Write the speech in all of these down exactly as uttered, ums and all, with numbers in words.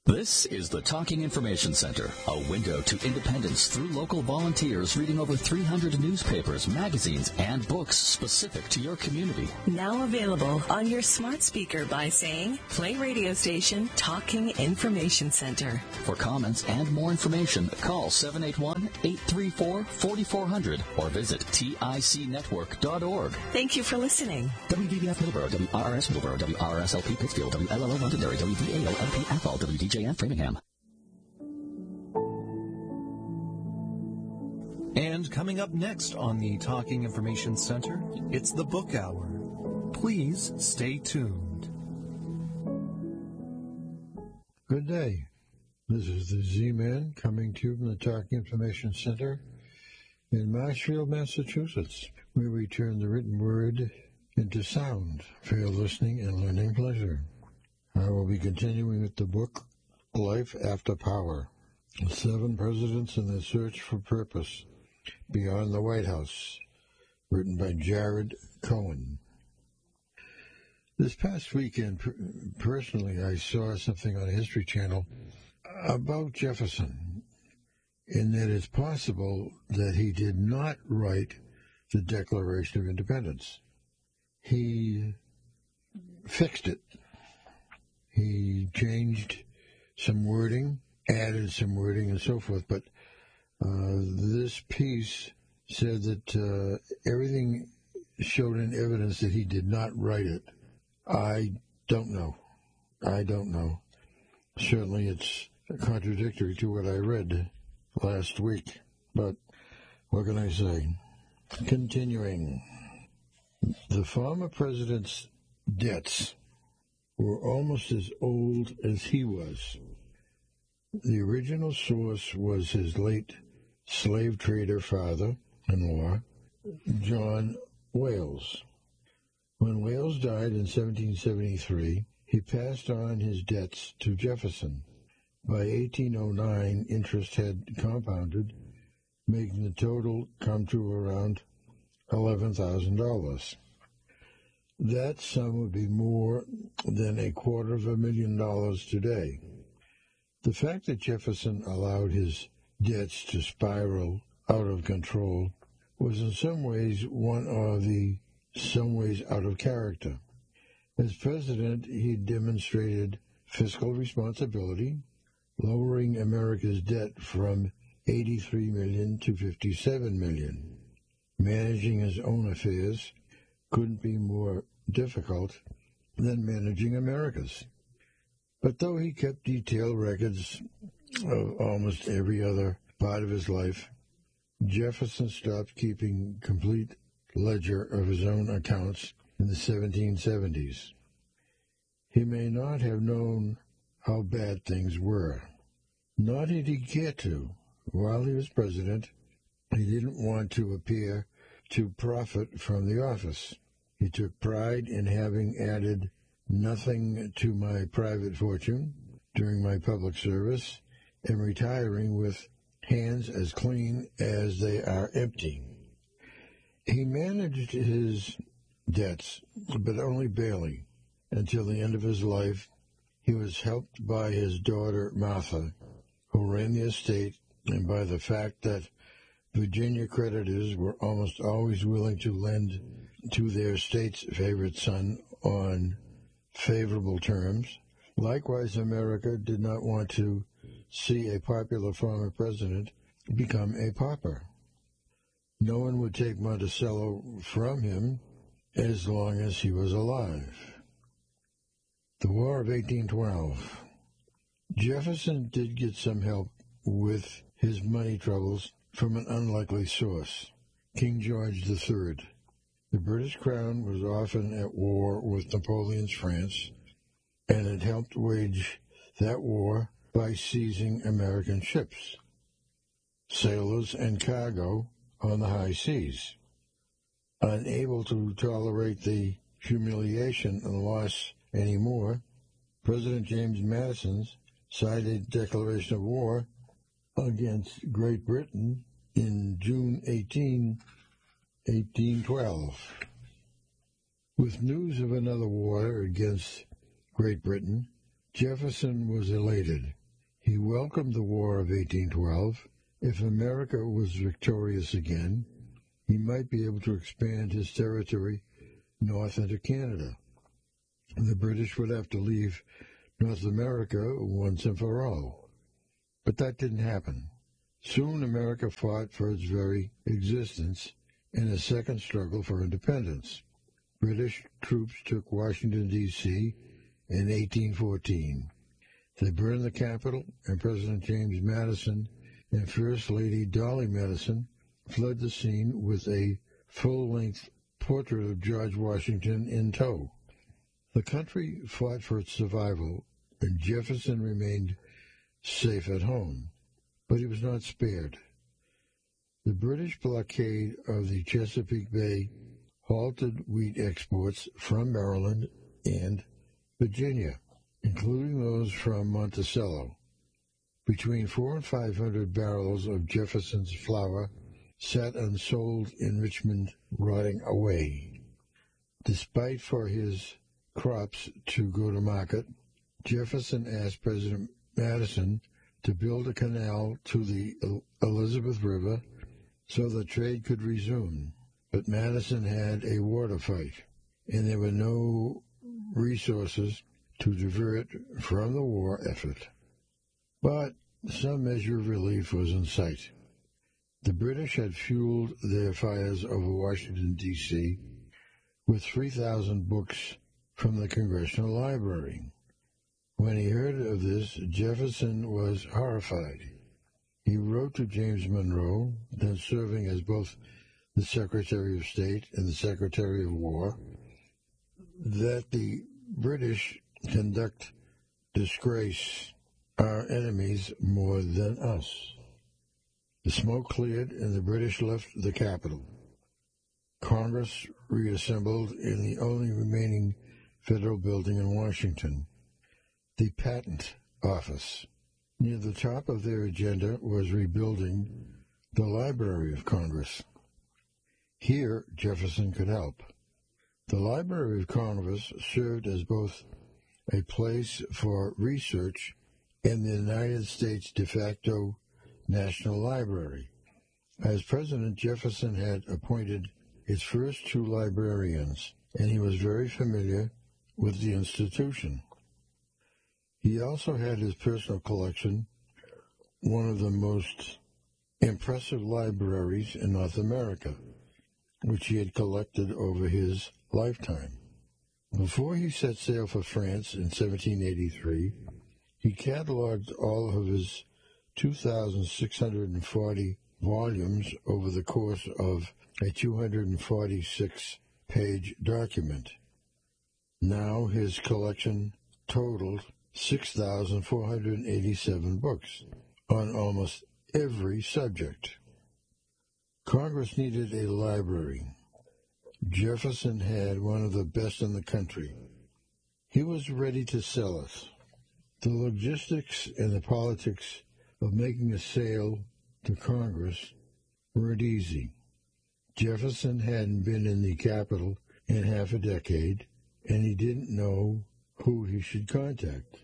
This is the Talking Information Center, a window to independence through local volunteers reading over three hundred newspapers, magazines, and books specific to your community. Now available on your smart speaker by saying, play radio station Talking Information Center. For comments and more information, call seven eight one, eight three four, four four zero zero or visit tic network dot org. Thank you for listening. W D B F Middleborough, W R R S Middleborough, W R R S L P Pittsfield, W L L O Londonderry, W V A O L P Athol, W D J N Framingham. And coming up next on the Talking Information Center, it's the Book Hour. Please stay tuned. Good day. This is the Z-Man coming to you from the Talking Information Center in Marshfield, Massachusetts, where we turn the written word into sound for your listening and learning pleasure. I will be continuing with the book, Life After Power, Seven Presidents and Their Search for Purpose Beyond the White House, written by Jared Cohen. This past weekend, personally, I saw something on History Channel about Jefferson, in that it's possible that he did not write the Declaration of Independence. He fixed it. He changed some wording, added some wording, and so forth. But uh, this piece said that uh, everything showed in evidence that he did not write it. I don't know. I don't know. Certainly it's contradictory to what I read last week. But what can I say? Continuing. The former president's debts were almost as old as he was. The original source was his late slave trader father-in-law, John Wales. When Wales died in seventeen seventy-three, he passed on his debts to Jefferson. By eighteen oh nine, interest had compounded, making the total come to around eleven thousand dollars. That sum would be more than a quarter of a million dollars today. The fact that Jefferson allowed his debts to spiral out of control was in some ways one of the some ways out of character. As president, he demonstrated fiscal responsibility, lowering America's debt from eighty-three million dollars to fifty-seven million dollars. Managing his own affairs couldn't be more difficult than managing America's. But though he kept detailed records of almost every other part of his life, Jefferson stopped keeping complete ledger of his own accounts in the seventeen seventies. He may not have known how bad things were. Nor did he care to. While he was president, he didn't want to appear to profit from the office. He took pride in having added nothing to my private fortune during my public service and retiring with hands as clean as they are empty. He managed his debts, but only barely. Until the end of his life, he was helped by his daughter, Martha, who ran the estate, and by the fact that Virginia creditors were almost always willing to lend to their state's favorite son on favorable terms. Likewise, America did not want to see a popular former president become a pauper. No one would take Monticello from him as long as he was alive. The War of eighteen twelve. Jefferson did get some help with his money troubles from an unlikely source, King George the Third. The British crown was often at war with Napoleon's France, and it helped wage that war by seizing American ships, sailors, and cargo on the high seas. Unable to tolerate the humiliation and loss anymore, President James Madison signed a declaration of war against Great Britain in June eighteenth, eighteen twelve. With news of another war against Great Britain, Jefferson was elated. He welcomed the War of eighteen twelve. If America was victorious again, he might be able to expand his territory north into Canada. The British would have to leave North America once and for all. But that didn't happen. Soon America fought for its very existence in a second struggle for independence. British troops took Washington, D C in eighteen fourteen. They burned the Capitol, and President James Madison and First Lady Dolly Madison fled the scene with a full-length portrait of George Washington in tow. The country fought for its survival, and Jefferson remained safe at home, but he was not spared. The British blockade of the Chesapeake Bay halted wheat exports from Maryland and Virginia, including those from Monticello. Between four and five hundred barrels of Jefferson's flour sat unsold in Richmond, rotting away. Despite for his crops to go to market, Jefferson asked President Madison to build a canal to the Elizabeth River so the trade could resume. But Madison had a war to fight, and there were no resources to divert from the war effort. But some measure of relief was in sight. The British had fueled their fires over Washington, D C with three thousand books from the Congressional Library. When he heard of this, Jefferson was horrified. He wrote to James Monroe, then serving as both the Secretary of State and the Secretary of War, that the British conduct disgrace our enemies more than us. The smoke cleared and the British left the capital. Congress reassembled in the only remaining federal building in Washington, the Patent Office. Near the top of their agenda was rebuilding the Library of Congress. Here, Jefferson could help. The Library of Congress served as both a place for research and the United States de facto National Library. As president, Jefferson had appointed its first two librarians, and he was very familiar with the institution. He also had his personal collection, one of the most impressive libraries in North America, which he had collected over his lifetime. Before he set sail for France in seventeen eighty-three, he cataloged all of his two thousand six hundred forty volumes over the course of a two hundred forty-six page document. Now his collection totaled six thousand four hundred eighty-seven books on almost every subject. Congress needed a library. Jefferson had one of the best in the country. He was ready to sell it. The logistics and the politics of making a sale to Congress weren't easy. Jefferson hadn't been in the Capitol in half a decade, and he didn't know who he should contact.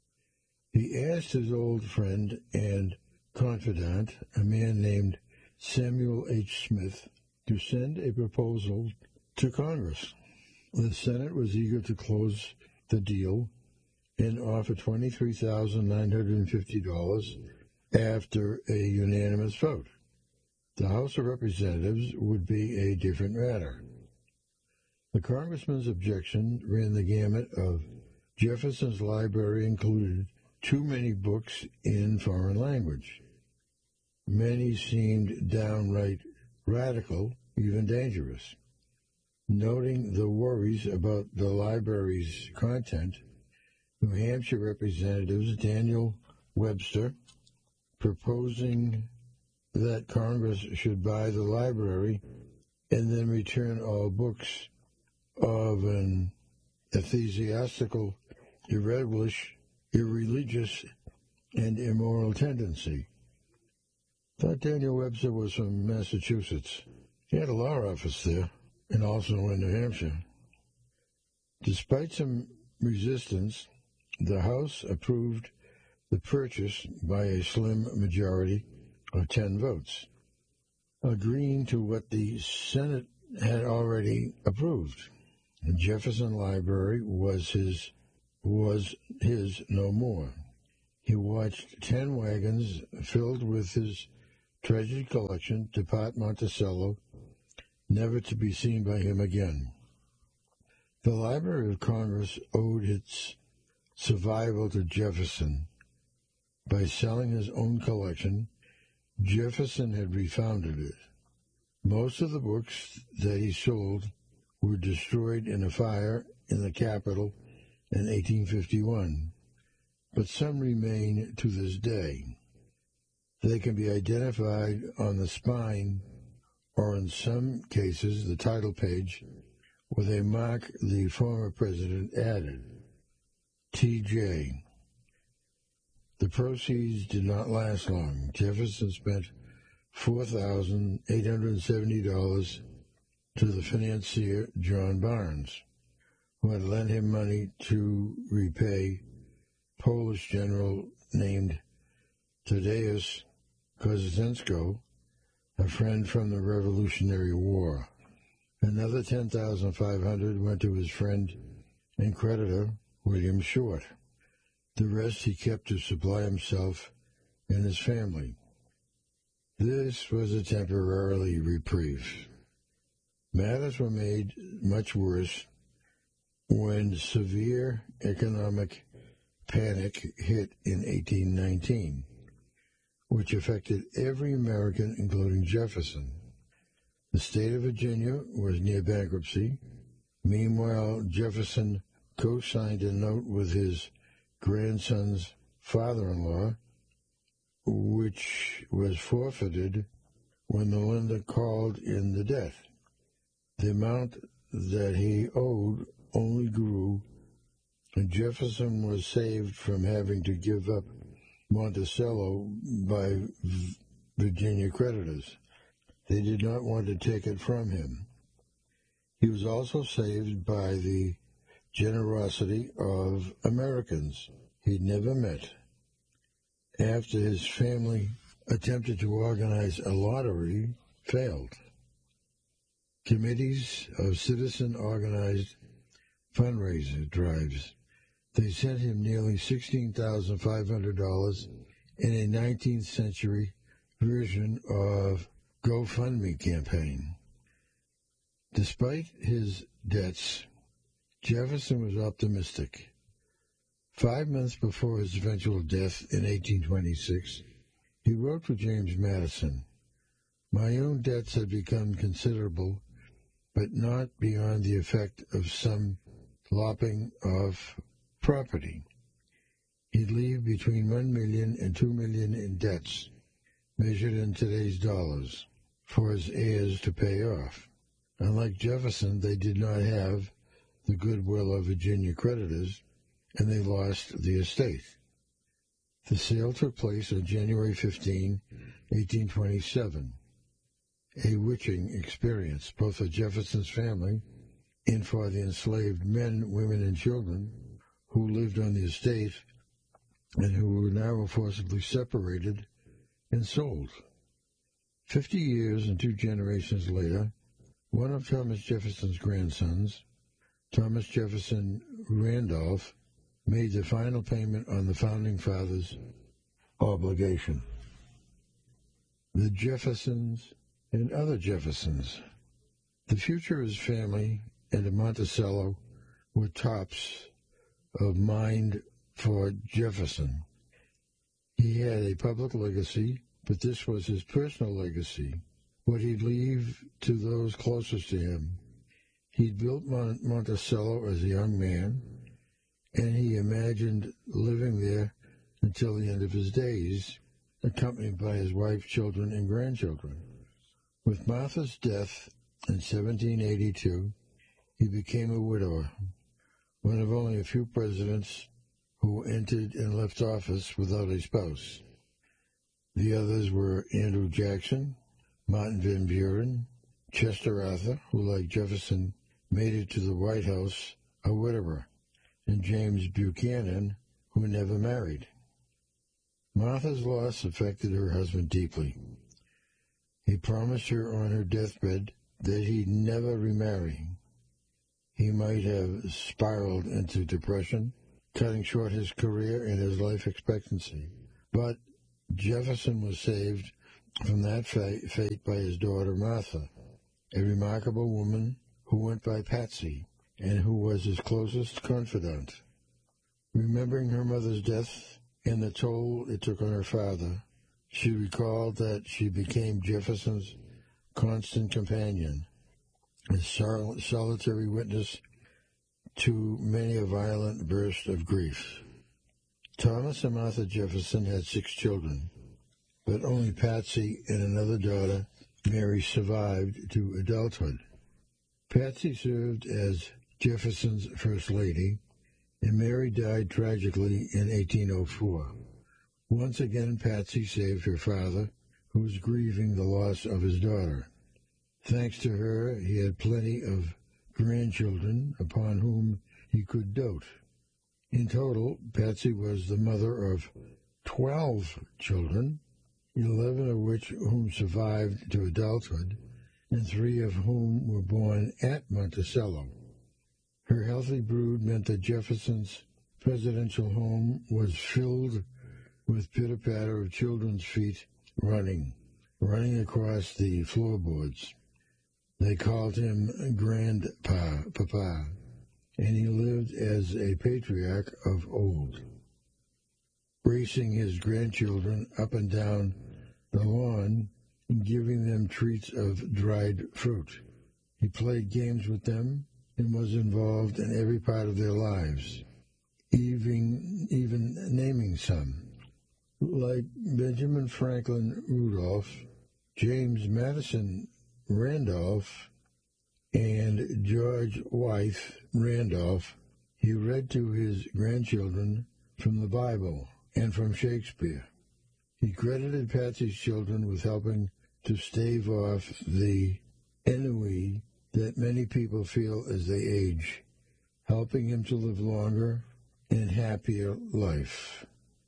He asked his old friend and confidant, a man named Samuel H. Smith, to send a proposal to Congress. The Senate was eager to close the deal and offer twenty-three thousand nine hundred fifty dollars after a unanimous vote. The House of Representatives would be a different matter. The congressman's objection ran the gamut of Jefferson's library included too many books in foreign language. Many seemed downright radical, even dangerous. Noting the worries about the library's content, New Hampshire Representatives Daniel Webster, proposing that Congress should buy the library and then return all books of an ecclesiastical, irreligious, irreligious, and immoral tendency. Thought Daniel Webster was from Massachusetts. He had a law office there, and also in New Hampshire. Despite some resistance, The House approved the purchase by a slim majority of ten votes, agreeing to what the Senate had already approved. The Jefferson Library was his was his no more. He watched ten wagons filled with his treasured collection depart Monticello, never to be seen by him again. The Library of Congress owed its survival to Jefferson. By selling his own collection, Jefferson had refounded it. Most of the books that he sold were destroyed in a fire in the Capitol in eighteen fifty-one, but some remain to this day. They can be identified on the spine or, in some cases, the title page, with a mark the former president added, T J. The proceeds did not last long. Jefferson spent four thousand eight hundred seventy dollars to the financier John Barnes, who had lent him money to repay Polish general named Tadeusz Kościuszko, a friend from the Revolutionary War. Another ten thousand five hundred dollars went to his friend and creditor, William Short. The rest he kept to supply himself and his family. This was a temporary reprieve. Matters were made much worse when severe economic panic hit in eighteen nineteen, which affected every American, including Jefferson. The state of Virginia was near bankruptcy. Meanwhile, Jefferson co-signed a note with his grandson's father-in-law, which was forfeited when the lender called in the debt. The amount that he owed only grew, and Jefferson was saved from having to give up Monticello by Virginia creditors. They did not want to take it from him. He was also saved by the generosity of Americans he'd never met. After his family attempted to organize a lottery, failed. Committees of citizen-organized fundraiser drives. They sent him nearly sixteen thousand five hundred dollars in a nineteenth century version of GoFundMe campaign. Despite his debts, Jefferson was optimistic. Five months before his eventual death in eighteen twenty-six, he wrote to James Madison, "My own debts had become considerable, but not beyond the effect of some lopping of property." He'd leave between one million and two million in debts, measured in today's dollars, for his heirs to pay off. Unlike Jefferson, they did not have the goodwill of Virginia creditors, and they lost the estate. The sale took place on January fifteenth, eighteen twenty-seven. A witching experience, both for Jefferson's family and for the enslaved men, women, and children who lived on the estate and who were now forcibly separated and sold. Fifty years and two generations later, one of Thomas Jefferson's grandsons, Thomas Jefferson Randolph, made the final payment on the Founding Fathers' obligation. The Jeffersons and other Jeffersons. The future of his family and of Monticello were tops of mind for Jefferson. He had a public legacy, but this was his personal legacy, what he'd leave to those closest to him. He'd built Mont- Monticello as a young man, and he imagined living there until the end of his days, accompanied by his wife, children, and grandchildren. With Martha's death in seventeen eighty-two, he became a widower, one of only a few presidents who entered and left office without a spouse. The others were Andrew Jackson, Martin Van Buren, Chester Arthur, who, like Jefferson, made it to the White House a widower, and James Buchanan, who never married. Martha's loss affected her husband deeply. He promised her on her deathbed that he'd never remarry. He might have spiraled into depression, cutting short his career and his life expectancy. But Jefferson was saved from that fate by his daughter Martha, a remarkable woman who went by Patsy and who was his closest confidant. Remembering her mother's death and the toll it took on her father, she recalled that she became Jefferson's constant companion, a sol- solitary witness to many a violent burst of grief. Thomas and Martha Jefferson had six children, but only Patsy and another daughter, Mary, survived to adulthood. Patsy served as Jefferson's first lady, and Mary died tragically in eighteen oh four. Once again, Patsy saved her father, who was grieving the loss of his daughter. Thanks to her, he had plenty of grandchildren upon whom he could dote. In total, Patsy was the mother of twelve children, eleven of which whom survived to adulthood, and three of whom were born at Monticello. Her healthy brood meant that Jefferson's presidential home was filled with pitter-patter of children's feet running, running across the floorboards. They called him Grandpa, Papa, and he lived as a patriarch of old, racing his grandchildren up and down the lawn and giving them treats of dried fruit. He played games with them and was involved in every part of their lives, even, even naming some. Like Benjamin Franklin Rudolph, James Madison Randolph, and George Wythe Randolph, he read to his grandchildren from the Bible and from Shakespeare. He credited Patsy's children with helping to stave off the ennui that many people feel as they age, helping him to live longer and happier life.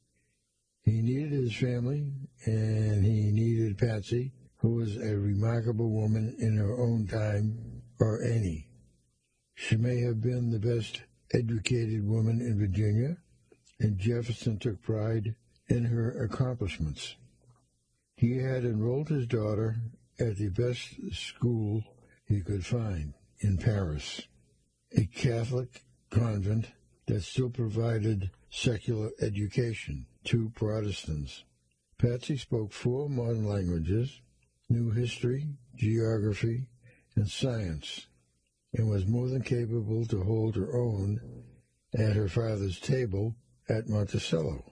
He needed his family, and he needed Patsy, who was a remarkable woman in her own time, or any. She may have been the best educated woman in Virginia, and Jefferson took pride in her accomplishments. He had enrolled his daughter at the best school he could find in Paris, a Catholic convent that still provided secular education to Protestants. Patsy spoke four modern languages, knew history, geography, and science, and was more than capable to hold her own at her father's table at Monticello.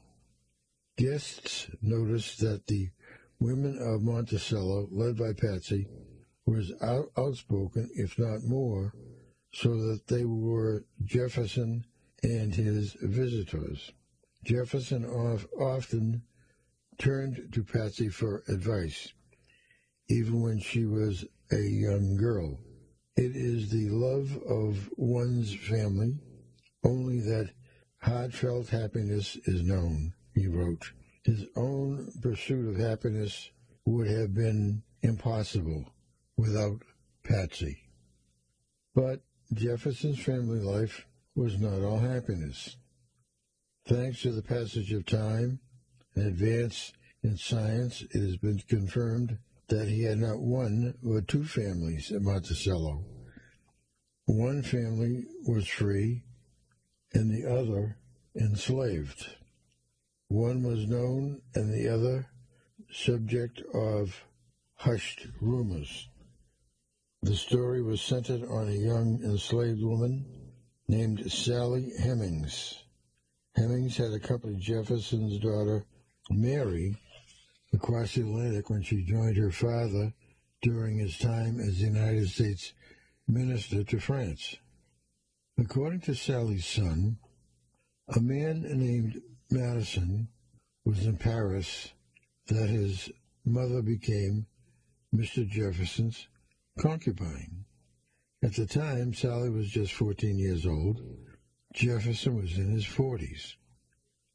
Guests noticed that the women of Monticello, led by Patsy, were as out- outspoken, if not more, so that they were Jefferson and his visitors. Jefferson of, often turned to Patsy for advice, even when she was a young girl. It is the love of one's family, only that heartfelt happiness is known, he wrote. His own pursuit of happiness would have been impossible without Patsy. But Jefferson's family life was not all happiness. Thanks to the passage of time and advance in science, it has been confirmed that he had not one but two families at Monticello. One family was free and the other enslaved. One was known and the other subject of hushed rumors. The story was centered on a young enslaved woman named Sally Hemings. Hemings had accompanied Jefferson's daughter, Mary, across the Atlantic when she joined her father during his time as the United States minister to France. According to Sally's son, a man named Madison was in Paris that his mother became Mister Jefferson's concubine. At the time, Sally was just fourteen years old. Jefferson was in his forties.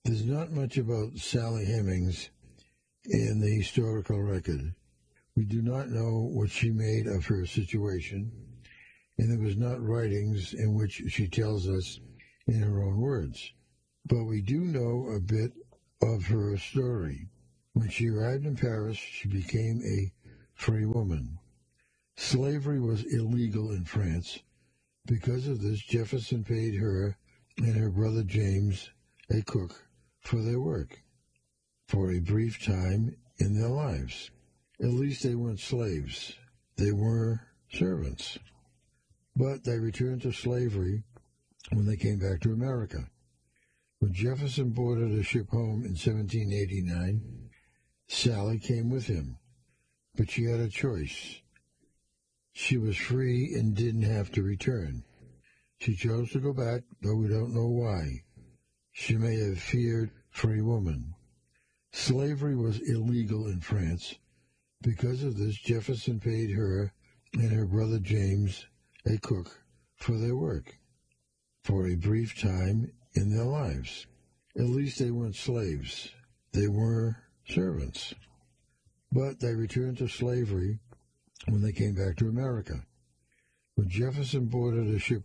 There's not much about Sally Hemings in the historical record. We do not know what she made of her situation, and there was not writings in which she tells us in her own words. But we do know a bit of her story. When she arrived in Paris, she became a free woman. Slavery was illegal in France. Because of this, Jefferson paid her and her brother James, a cook, for their work, for a brief time in their lives. At least they weren't slaves. They were servants. But they returned to slavery when they came back to America. When Jefferson boarded a ship home in seventeen eighty-nine, Sally came with him. But she had a choice. She was free and didn't have to return. She chose to go back, though we don't know why. She may have feared free woman. Slavery was illegal in France. Because of this, Jefferson paid her and her brother James, a cook, for their work, for a brief time in their lives. At least they weren't slaves. They were servants. But they returned to slavery when they came back to America. When Jefferson boarded a ship